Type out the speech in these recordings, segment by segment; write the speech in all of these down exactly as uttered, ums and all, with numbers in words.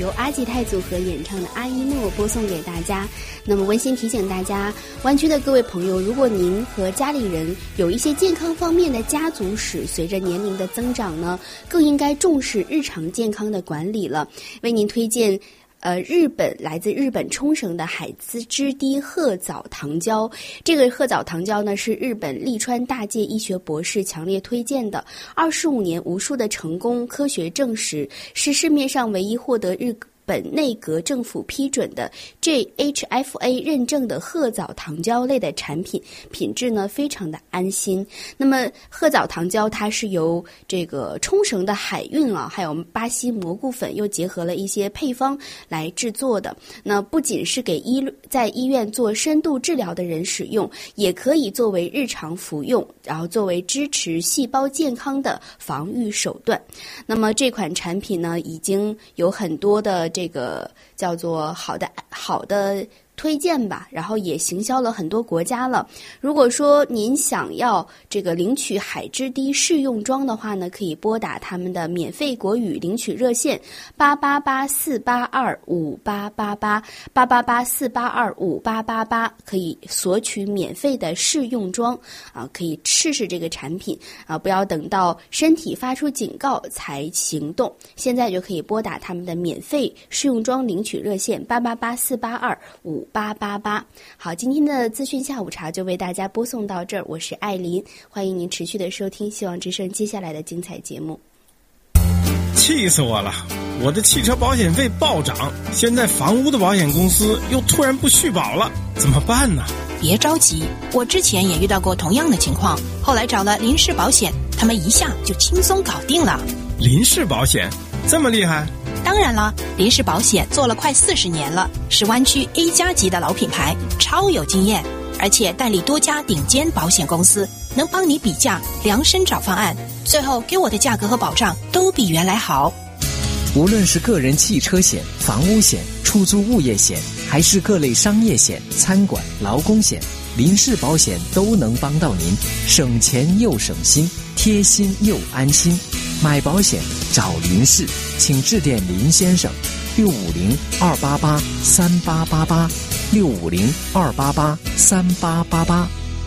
由阿吉泰组合演唱的《阿依诺》播送给大家。那么温馨提醒大家，湾区的各位朋友，如果您和家里人有一些健康方面的家族史，随着年龄的增长呢，更应该重视日常健康的管理了。为您推荐呃，日本来自日本冲绳的海滋之滴褐藻糖胶，这个褐藻糖胶呢是日本利川大介医学博士强烈推荐的，二十五年无数的成功科学证实，是市面上唯一获得日本内阁政府批准的 J H F A 认证的褐藻糖胶类的产品，品质呢非常的安心。那么褐藻糖胶它是由这个冲绳的海运啊，还有巴西蘑菇粉又结合了一些配方来制作的。那不仅是给医在医院做深度治疗的人使用，也可以作为日常服用，然后作为支持细胞健康的防御手段。那么这款产品呢，已经有很多的这个叫做好的好的推荐吧，然后也行销了很多国家了。如果说您想要这个领取海之滴试用装的话呢，可以拨打他们的免费国语领取热线八八八四八二五八八八八八八四八二五八八八，可以索取免费的试用装啊，可以试试这个产品啊，不要等到身体发出警告才行动，现在就可以拨打他们的免费试用装领取热线八八八四八二五八八八。好，今天的资讯下午茶就为大家播送到这儿，我是艾琳，欢迎您持续的收听希望之声接下来的精彩节目。 气死我了，我的汽车保险费暴涨，现在房屋的保险公司又突然不续保了，怎么办呢？ 别着急，我之前也遇到过同样的情况，后来找了林氏保险，他们一下就轻松搞定了。 林氏保险这么厉害？ 当然了，林氏保险做了快四十年了，是湾区 A 加级的老品牌，超有经验，而且代理多家顶尖保险公司，能帮你比价量身找方案，最后给我的价格和保障都比原来好。 无论是个人汽车险、房屋险、出租物业险，还是各类商业险、餐馆、劳工险，林氏保险都能帮到您，省钱又省心，贴心又安心。买保险找林氏，请致电林先生六五零二八八三八八八六五零二八八三八八八。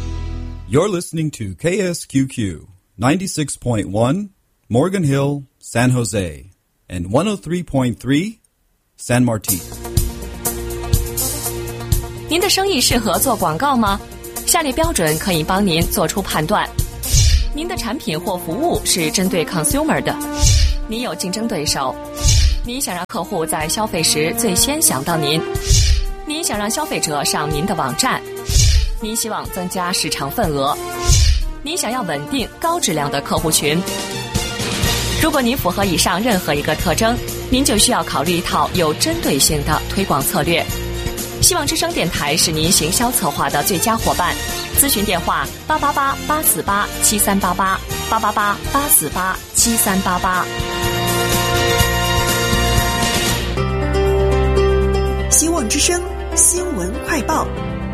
You're listening to K S Q Q ninety-six point one Morgan Hill, San Jose, and one oh three point three San Martin. 您的生意适合做广告吗？下列标准可以帮您做出判断。您的产品或服务是针对 consumer 的，您有竞争对手，您想让客户在消费时最先想到您，您想让消费者上您的网站，您希望增加市场份额，您想要稳定高质量的客户群。如果您符合以上任何一个特征，您就需要考虑一套有针对性的推广策略。希望之声电台是您行销策划的最佳伙伴。咨询电话八八八八四八七三八八八八八八四八七三八八。 希望之声新闻快报。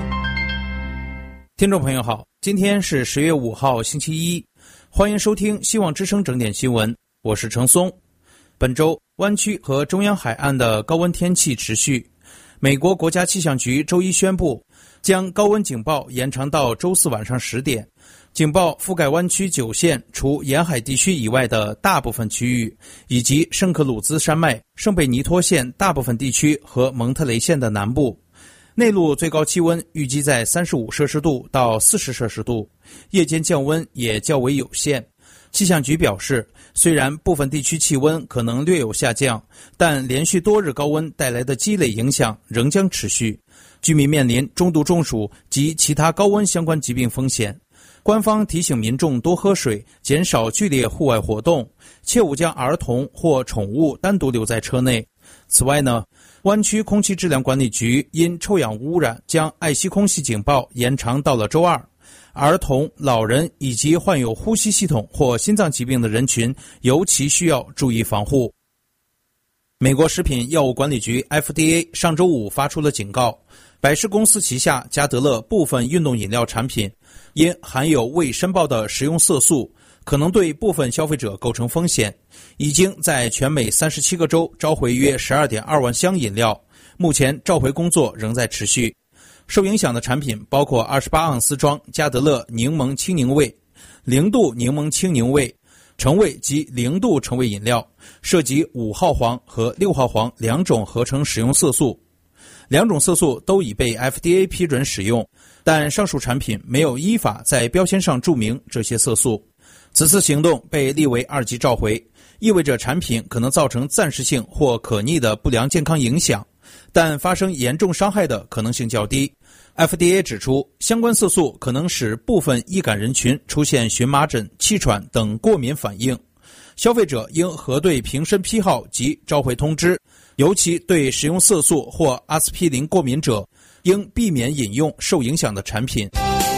听众朋友好，今天是十月五号星期一，欢迎收听希望之声整点新闻，我是程松。本周湾区和中央海岸的高温天气持续，美国国家气象局周一宣布将高温警报延长到周四晚上十点，警报覆盖湾区九县除沿海地区以外的大部分区域，以及圣克鲁兹山脉、圣贝尼托县大部分地区和蒙特雷县的南部。内陆最高气温预计在三十五摄氏度到四十摄氏度，夜间降温也较为有限。气象局表示，虽然部分地区气温可能略有下降，但连续多日高温带来的积累影响仍将持续，居民面临中度中暑及其他高温相关疾病风险。官方提醒民众多喝水，减少剧烈户外活动，切勿将儿童或宠物单独留在车内。此外呢，湾区空气质量管理局因臭氧污染将爱惜空气警报延长到了周二。儿童、老人以及患有呼吸系统或心脏疾病的人群尤其需要注意防护。美国食品药物管理局 F D A 上周五发出了警告，百事公司旗下加德乐部分运动饮料产品因含有未申报的食用色素， 可能对部分消费者构成风险，已经在全美三十七个州召回约 十二点二万箱饮料，目前召回工作仍在持续。受影响的产品包括二十八盎司装加德乐柠檬青柠味、零度柠檬青柠味、橙味及零度橙味饮料，涉及五号黄和六号黄两种合成食用色素。两种色素都已被 F D A 批准使用，但上述产品没有依法在标签上注明这些色素。此次行动被列为二级召回，意味着产品可能造成暂时性或可逆的不良健康影响，但发生严重伤害的可能性较低。F D A 指出，相关色素可能使部分易感人群出现荨麻疹、气喘等过敏反应。消费者应核对瓶身批号及召回通知，尤其对食用色素或阿司匹林过敏者，应避免饮用受影响的产品。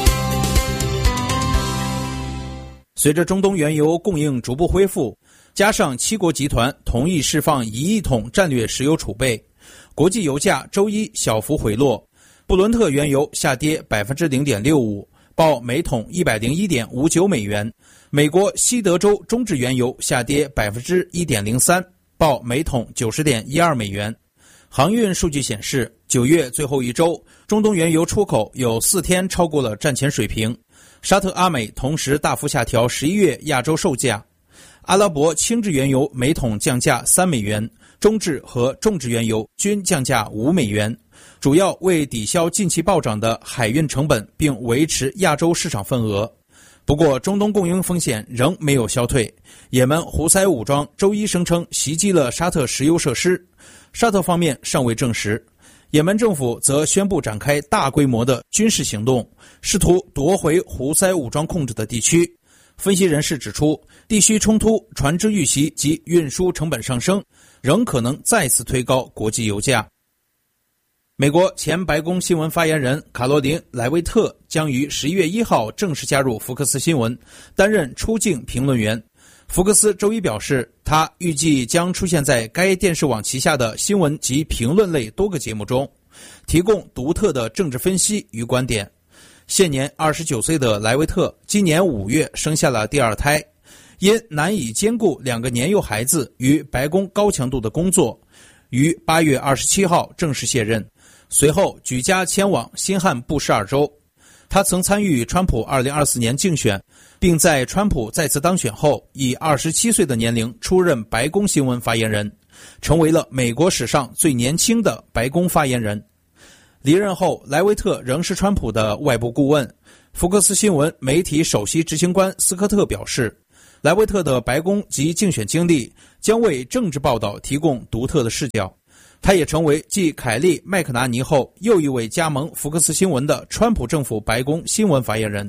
随着中东原油供应逐步恢复，加上七国集团同意释放一亿桶战略石油储备，国际油价周一小幅回落。布伦特原油下跌 百分之零点六五， 报每桶 一百零一点五九美元。美国西德州中质原油下跌 百分之一点零三， 报每桶 九十点一二美元。航运数据显示，九月最后一周，中东原油出口有四天超过了战前水平。沙特阿美同时大幅下调十一月亚洲售价。阿拉伯轻质原油每桶降价三美元，中质和重质原油均降价五美元，主要为抵消近期暴涨的海运成本，并维持亚洲市场份额。不过，中东供应风险仍没有消退。也门胡塞武装周一声称袭击了沙特石油设施，沙特方面尚未证实。也门政府则宣布展开大规模的军事行动，试图夺回胡塞武装控制的地区。分析人士指出，地区冲突、船只遇袭及运输成本上升，仍可能再次推高国际油价。美国前白宫新闻发言人卡罗琳·莱维特将于十一月一号正式加入福克斯新闻，担任出境评论员。福克斯周一表示，他预计将出现在该电视网旗下的新闻及评论类多个节目中，提供独特的政治分析与观点。现年二十九岁的莱维特今年五月生下了第二胎，因难以兼顾两个年幼孩子与白宫高强度的工作，于八月二十七号正式卸任，随后举家迁往新罕布什尔州。他曾参与川普二零二四年竞选，并在川普再次当选后以二十七岁的年龄出任白宫新闻发言人，成为了美国史上最年轻的白宫发言人。离任后，莱维特仍是川普的外部顾问。福克斯新闻媒体首席执行官斯科特表示，莱维特的白宫及竞选经历将为政治报道提供独特的视角。他也成为继凯利·麦克拿尼后又一位加盟福克斯新闻的川普政府白宫新闻发言人。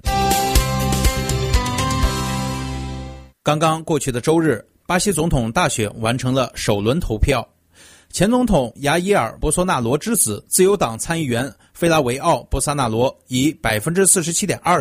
刚刚过去的周日，巴西总统大选完成了首轮投票。前总统亚伊尔·博索纳罗之子、自由党参议员费拉维奥·博萨纳罗以 百分之四十七点二